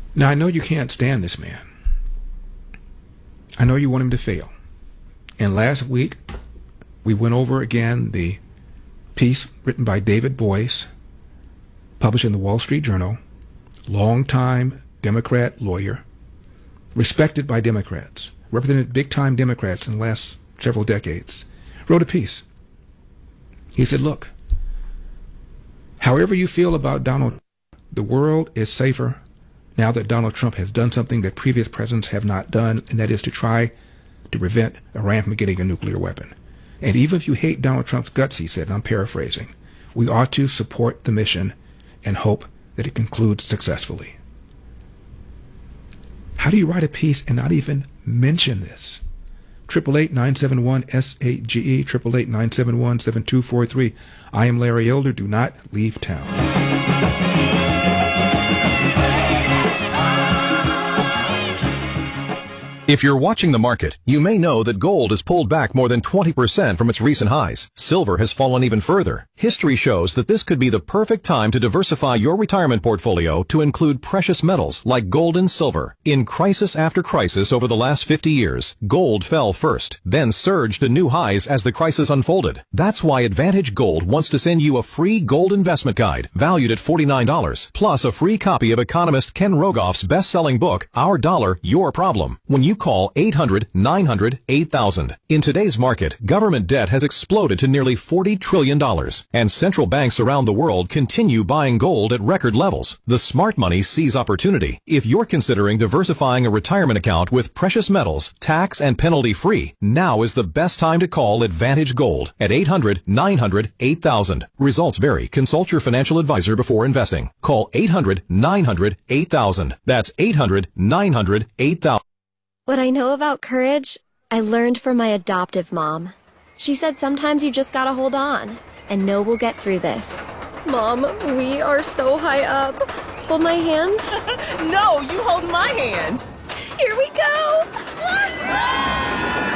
Now, I know you can't stand this man. I know you want him to fail. And last week, we went over again the piece written by David Boies, published in the Wall Street Journal, longtime Democrat lawyer, respected by Democrats, represented big-time Democrats in the last several decades, wrote a piece. He said, look, however you feel about Donald Trump, the world is safer now that Donald Trump has done something that previous presidents have not done, and that is to try to prevent Iran from getting a nuclear weapon. And even if you hate Donald Trump's guts, he said, and I'm paraphrasing, we ought to support the mission and hope that it concludes successfully. How do you write a piece and not even mention this? 888-971-SAGE, 888-971-7243. I am Larry Elder. Do not leave town. If you're watching the market, you may know that gold has pulled back more than 20% from its recent highs. Silver has fallen even further. History shows that this could be the perfect time to diversify your retirement portfolio to include precious metals like gold and silver. In crisis after crisis over the last 50 years, gold fell first, then surged to new highs as the crisis unfolded. That's why Advantage Gold wants to send you a free gold investment guide valued at $49, plus a free copy of economist Ken Rogoff's best-selling book, Our Dollar, Your Problem, when you call 800-900-8000. In today's market, government debt has exploded to nearly $40 trillion, and central banks around the world continue buying gold at record levels. The smart money sees opportunity. If you're considering diversifying a retirement account with precious metals, tax and penalty free, now is the best time to call Advantage Gold at 800-900-8000. Results vary. Consult your financial advisor before investing. Call 800-900-8000. That's 800-900-8000. What I know about courage, I learned from my adoptive mom. She said sometimes you just gotta hold on and know we'll get through this. Mom, we are so high up. Hold my hand. No, you hold my hand. Here we go.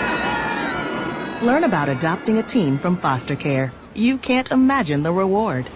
Learn about adopting a teen from foster care. You can't imagine the reward.